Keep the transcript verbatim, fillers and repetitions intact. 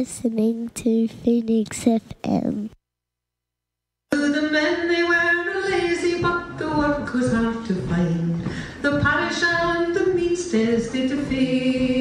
listening to Phoenix F M. The men they were lazy, but the work was hard to find. The parish and the meansters did to feed.